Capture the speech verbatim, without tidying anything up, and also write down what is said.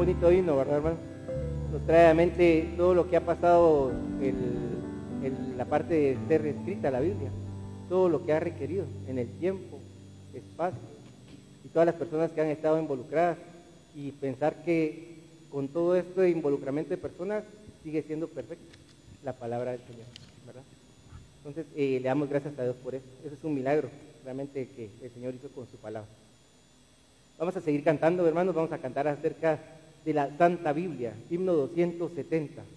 bonito himno, ¿verdad, hermano? Nos trae a mente todo lo que ha pasado en la parte de ser escrita la Biblia, todo lo que ha requerido en el tiempo, espacio, y todas las personas que han estado involucradas, y pensar que con todo esto de involucramiento de personas sigue siendo perfecta la palabra del Señor, ¿verdad? Entonces eh, le damos gracias a Dios por eso. Eso es un milagro realmente que el Señor hizo con su palabra. Vamos a seguir cantando, hermanos, vamos a cantar acerca de la Santa Biblia, himno doscientos setenta.